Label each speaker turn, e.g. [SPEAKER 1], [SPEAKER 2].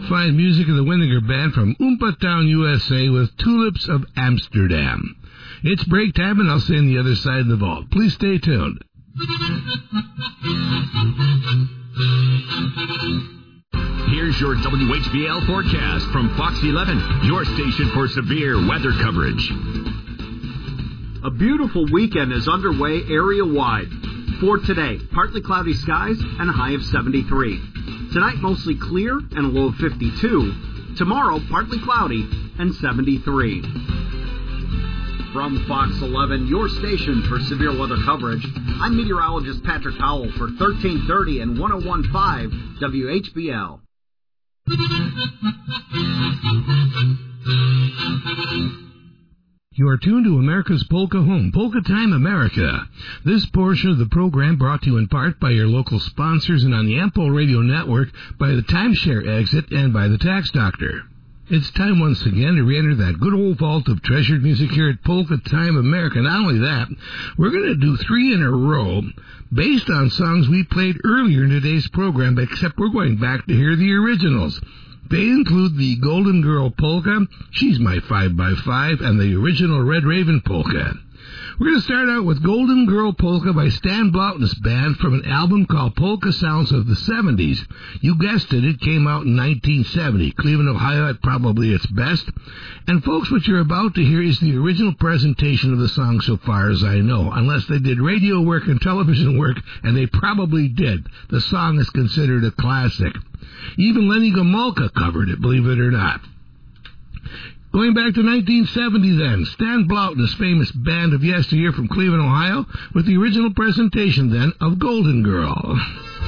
[SPEAKER 1] fine music of the Winnegar Band from Oompa Town, USA with Tulips of Amsterdam. It's break time, and I'll see you on the other side of the vault. Please stay tuned.
[SPEAKER 2] Here's your WHBL forecast from Fox 11, your station for severe weather coverage.
[SPEAKER 3] A beautiful weekend is underway area-wide. For today, partly cloudy skies and a high of 73. Tonight, mostly clear and a low of 52. Tomorrow, partly cloudy and 73. From Fox 11, your station for severe weather coverage, I'm meteorologist Patrick Howell for 1330 and 101.5 WHBL.
[SPEAKER 1] You are tuned to America's Polka Home, Polka Time America. This portion of the program brought to you in part by your local sponsors and on the Ampol Radio Network by the Timeshare Exit and by the Tax Doctor. It's time once again to re-enter that good old vault of treasured music here at Polka Time America. Not only that, we're going to do 3 in a row based on songs we played earlier in today's program, except we're going back to hear the originals. They include the Golden Girl Polka, She's My 5x5, and the original Red Raven Polka. We're going to start out with Golden Girl Polka by Stan Blauten's band from an album called Polka Sounds of the 70s. You guessed it, it came out in 1970. Cleveland, Ohio at probably its best. And folks, what you're about to hear is the original presentation of the song so far as I know, unless they did radio work and television work, and they probably did. The song is considered a classic. Even Lenny Gomulka covered it, believe it or not. Going back to 1970 then, Stan Blauten's famous band of yesteryear from Cleveland, Ohio, with the original presentation then of Golden Girl.